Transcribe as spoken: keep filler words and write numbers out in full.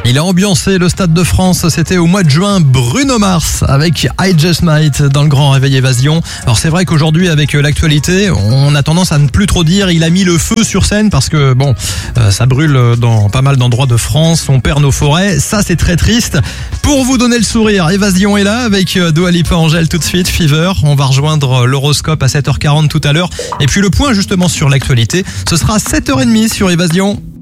Il a ambiancé le Stade de France, c'était au mois de juin, Bruno Mars avec I Just Might dans le Grand Réveil Évasion. Alors c'est vrai qu'aujourd'hui avec l'actualité, on a tendance à ne plus trop dire il a mis le feu sur scène parce que bon, euh, ça brûle dans pas mal d'endroits de France, on perd nos forêts, ça c'est très triste. Pour vous donner le sourire, Évasion est là avec Dua Lipa, Angèle tout de suite, Fever. On va rejoindre l'horoscope à sept heures quarante tout à l'heure. Et puis le point justement sur l'actualité, ce sera à sept heures trente sur Évasion.